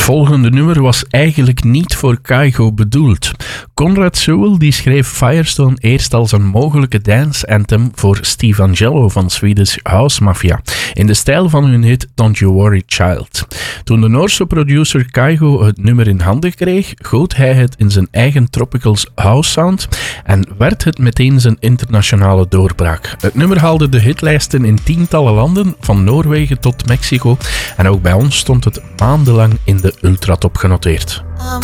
volgende nummer was eigenlijk niet voor Kygo bedoeld. Conrad Sewell die schreef Firestone eerst als een mogelijke dance anthem voor Steve Angello van Swedish House Mafia, in de stijl van hun hit Don't You Worry Child. Toen de Noorse producer Kygo het nummer in handen kreeg, goot hij het in zijn eigen tropical house sound en werd het meteen zijn internationale doorbraak. Het nummer haalde de hitlijsten in tientallen landen, van Noorwegen tot Mexico, en ook bij ons stond het maandenlang in de ultratop genoteerd. I'm